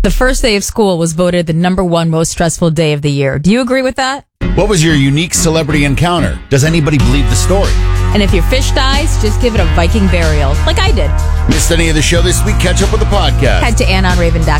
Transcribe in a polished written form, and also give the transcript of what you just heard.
the first day of school was voted the number one most stressful day of the year. Do you agree with that? What was your unique celebrity encounter? Does anybody believe the story? And if your fish dies, just give it a Viking burial, like I did. Missed any of the show this week? Catch up with the podcast. Head to AnonRaven.com.